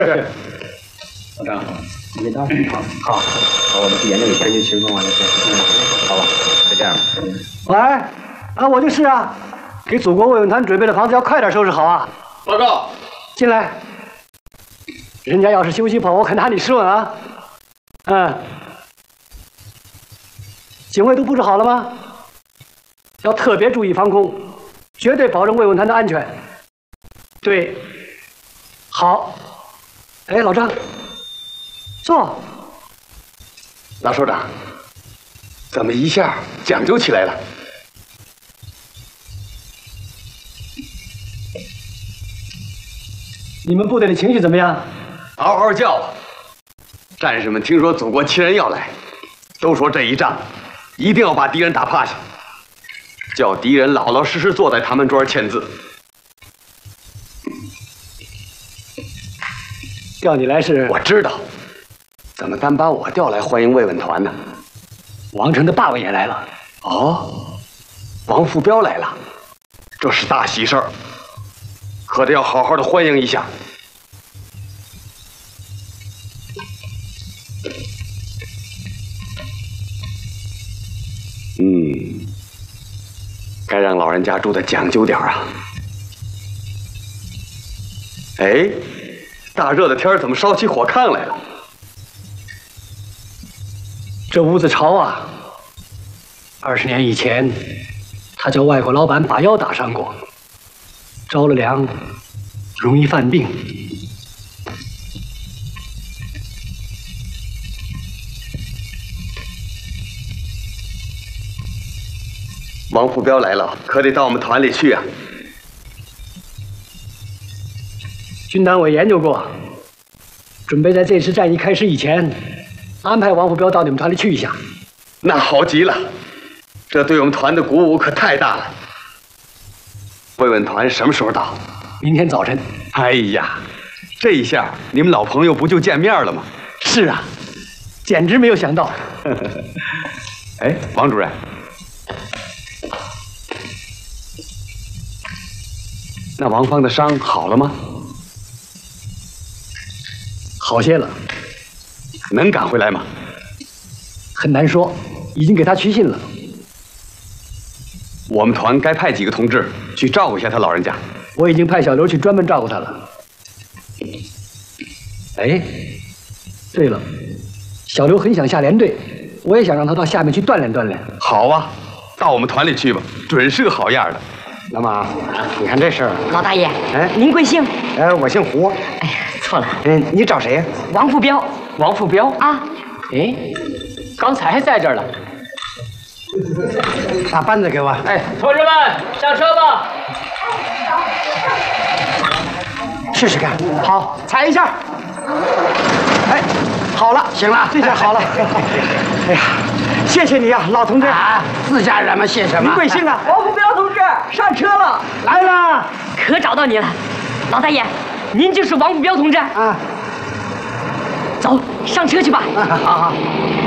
是。老张，你当好，我们去研究你天气情况完了先。好吧，就这样吧。喂，我就是啊，给祖国慰问团准备的房子要快点收拾好啊。 报告， 进来。人家要是休息跑，我可拿你试问啊。警卫都布置好了吗？要特别注意防空，绝对保证慰问团的安全。对，好。哎，老张，坐。 老首长，怎么一下讲究起来了？ 你们部队的情绪怎么样？ 嗷嗷叫啊！战士们听说祖国亲人要来，都说这一仗一定要把敌人打趴下，叫敌人老老实实坐在他们桌上签字。 调你来是？ 我知道，怎么单把我调来欢迎慰问团呢？ 王城的爸爸也来了。 哦，王副彪来了，这是大喜事儿，可得要好好的欢迎一下。该让老人家住的讲究点啊。哎，大热的天怎么烧起火炕来了？ 这屋子潮啊！20年以前，他叫外国老板把腰打伤过，着了凉，容易犯病。 王副彪来了，可得到我们团里去啊！ 军党委研究过，准备在这次战役开始以前，安排王副彪到你们团里去一下。 那好极了，这对我们团的鼓舞可太大了。慰问团什么时候到？ 明天早晨。 哎呀，这一下你们老朋友不就见面了吗？ 是啊，简直没有想到。 哎，王主任，那王芳的伤好了吗？ 好些了。 能赶回来吗？ 很难说，已经给他去信了。 我们团该派几个同志去照顾一下他老人家。 我已经派小刘去专门照顾他了。哎，对了，小刘很想下连队，我也想让他到下面去锻炼锻炼。 好啊，到我们团里去吧，准是个好样的。 老马，你看这事儿。 老大爷， 哎， 您贵姓？ 我姓胡。 哎呀，错了。 你找谁呀？ 王副彪。 王副彪啊？ 哎，刚才还在这儿了。 把扳子给我。 哎，同志们，上车吧。 试试看。 好，踩一下。 哎，好了，行了，这下好了。哎呀，谢谢你啊，老同志。 啊，自家人嘛，谢什么？ 您贵姓啊？ 王副彪同志上车了。 来了。 可找到你了，老大爷，您就是王副彪同志啊。 走，上车去吧。 好好。